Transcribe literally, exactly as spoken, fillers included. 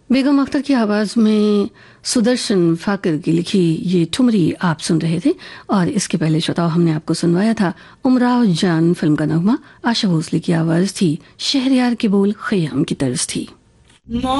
बेगम अख्तर की आवाज़ में सुदर्शन फाकिर की लिखी ये ठुमरी आप सुन रहे थे। और इसके पहले श्रोताओ हमने आपको सुनवाया था उमराव जान फिल्म का नगमा। आशा भोसले की आवाज़ थी, शहरयार के बोल खयाम की तर्ज थी।